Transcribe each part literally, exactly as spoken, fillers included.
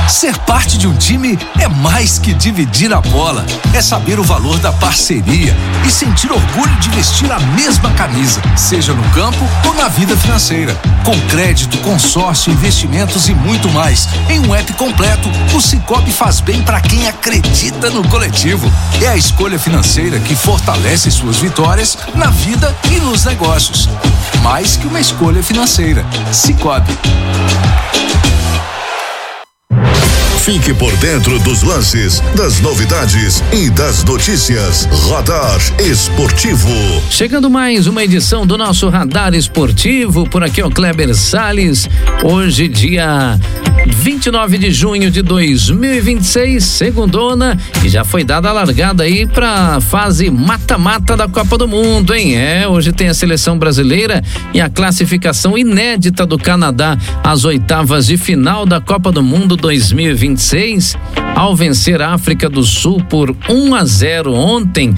Ser parte de um time é mais que dividir a bola. É saber o valor da parceria e sentir orgulho de vestir a mesma camisa, seja no campo ou na vida financeira. Com crédito, consórcio, investimentos e muito mais. Em um app completo, o Sicoob faz bem para quem acredita no coletivo. É a escolha financeira que fortalece suas vitórias na vida e nos negócios. Mais que uma escolha financeira. Sicoob. Fique por dentro dos lances, das novidades e das notícias. Radar Esportivo. Chegando mais uma edição do nosso Radar Esportivo. Por aqui é o Kleber Salles. Hoje, dia vinte e nove de junho de dois mil e vinte e seis, segundona, e já foi dada a largada aí pra fase mata-mata da Copa do Mundo, hein? É, hoje tem a seleção brasileira e a classificação inédita do Canadá às oitavas de final da Copa do Mundo dois mil e vinte e seis, ao vencer a África do Sul por um a zero ontem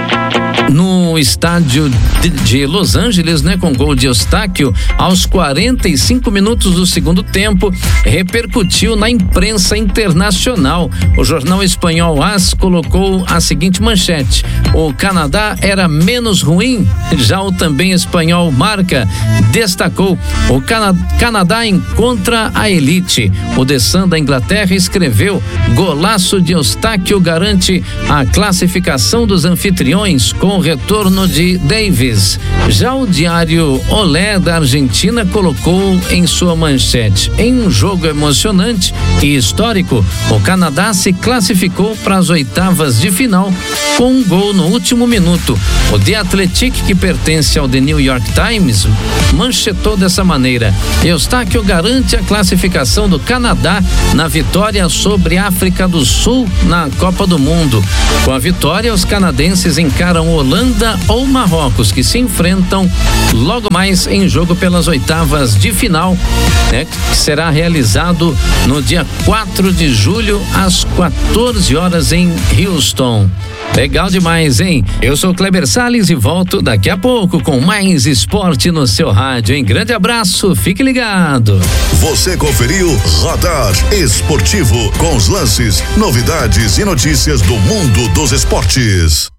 no estádio de, de Los Angeles, né, com gol de Eustáquio aos quarenta e cinco minutos do segundo tempo, repercutiu na imprensa internacional. O jornal espanhol AS colocou a seguinte manchete: o Canadá era menos ruim. Já o também espanhol Marca destacou: o Cana- Canadá encontra a elite. O The Sun da Inglaterra escreveu: golaço de Eustáquio garante a classificação dos anfitriões com o retorno de Davis. Já o diário Olé da Argentina colocou em sua manchete: em um jogo emocionante e histórico, o Canadá se classificou para as oitavas de final com um gol no último minuto. O The Athletic, que pertence ao The New York Times, manchetou dessa maneira: Eustáquio garante a classificação do Canadá na vitória sobre a África do Sul na Copa do Mundo. Com a vitória, os canadenses encaram Holanda ou Marrocos, que se enfrentam logo mais em jogo pelas oitavas de final, né, que será realizado no dia quatro de julho às quatorze horas em Houston. Legal demais, hein? Eu sou o Kleber Salles e volto daqui a pouco com mais esporte no seu rádio, hein? Grande abraço, fique ligado. Você conferiu Radar Esportivo com os lances, novidades e notícias do mundo dos esportes.